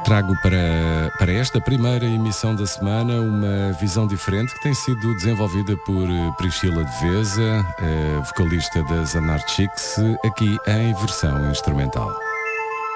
Trago para esta primeira emissão da semana uma visão diferente que tem sido desenvolvida por Priscila Deveza, vocalista das Anarchics, aqui em versão instrumental.